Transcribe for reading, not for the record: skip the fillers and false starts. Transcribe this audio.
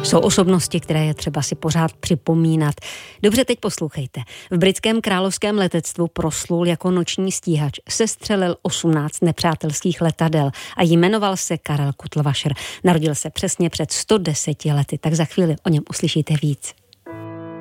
Jsou osobnosti, které je třeba si pořád připomínat. Dobře, teď poslouchejte. V britském královském letectvu proslul jako noční stíhač. Sestřelil 18 nepřátelských letadel a jmenoval se Karel Kutlvašer. Narodil se přesně před 110 lety, tak za chvíli o něm uslyšíte víc.